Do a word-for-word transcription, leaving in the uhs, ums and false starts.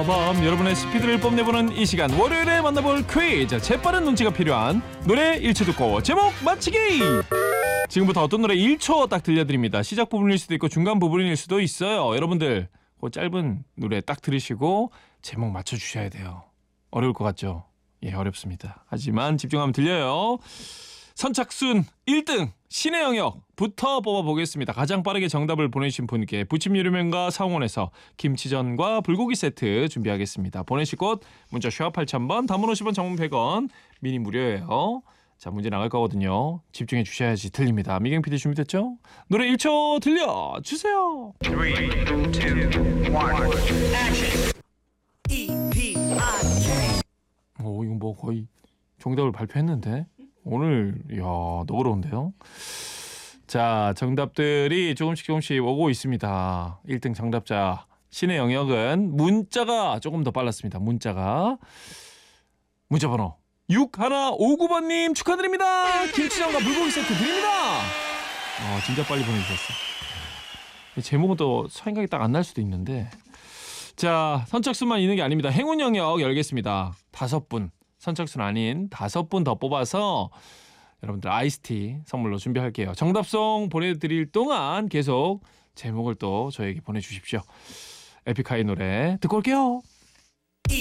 빠밤 여러분의 스피드를 뽐내보는 이 시간 월요일에 만나볼 퀴즈 재빠른 눈치가 필요한 노래 일 초 듣고 제목 맞히기. 지금부터 어떤 노래 일 초 딱 들려드립니다. 시작 부분일 수도 있고 중간 부분일 수도 있어요. 여러분들 그 짧은 노래 딱 들으시고 제목 맞춰주셔야 돼요. 어려울 것 같죠? 예, 어렵습니다. 하지만 집중하면 들려요. 선착순 일 등 신의 영역부터 뽑아보겠습니다. 가장 빠르게 정답을 보내주신 분께 부침 유류면과 사홍원에서 김치전과 불고기 세트 준비하겠습니다. 보내실 곳 문자 샵 팔천 번, 단문 오십 원, 장문 백 원, 미니 무료예요. 자, 문제 나갈 거거든요. 집중해 주셔야지 틀립니다. 미경 피디 준비됐죠? 노래 일 초 들려주세요. 삼, 이, 일, 액션. 오, 이거 뭐 거의 정답을 발표했는데 오늘 이야 너그러운데요. 자, 정답들이 조금씩 조금씩 오고 있습니다. 일 등 정답자 신의 영역은 문자가 조금 더 빨랐습니다. 문자가 문자번호 육일오구 번님 축하드립니다. 김치전과 불고기 세트 드립니다. 어, 진짜 빨리 보내주셨어. 제목은 또 생각이 딱 안 날 수도 있는데. 자, 선착순만 있는 게 아닙니다. 행운 영역 열겠습니다. 다섯 분, 선착순 아닌 다섯 분 더 뽑아서 여러분들 아이스티 선물로 준비할게요. 정답송 보내드릴 동안 계속 제목을 또 저에게 보내주십시오. 에픽하이 노래 듣고 올게요.